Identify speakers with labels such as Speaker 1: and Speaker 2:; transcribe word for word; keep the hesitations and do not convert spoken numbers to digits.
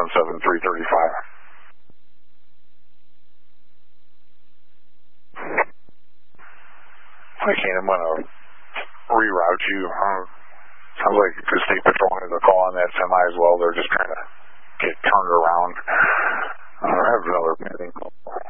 Speaker 1: one seven three three five. Okay, I'm going to reroute you. Uh, sounds like the state patrol has a call on that semi as well. They're just trying to get turned around. Uh, I have another meeting.